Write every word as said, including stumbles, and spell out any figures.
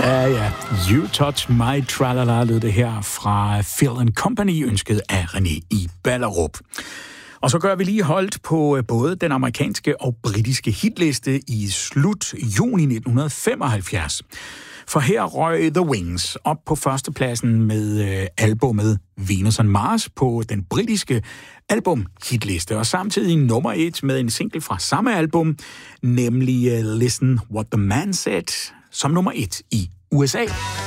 Ja, ja. You Touch My Tralala lød det her fra Phil and Company, ønsket af René i Ballerup. Og så gør vi lige holdt på både den amerikanske og britiske hitliste i slut juni nitten femoghalvfjerds. For her røg The Wings op på førstepladsen med øh, albummet Venus on Mars på den britiske album-hitliste, og samtidig nummer et med en single fra samme album, nemlig uh, Listen What the Man Said, som nummer et i U S A.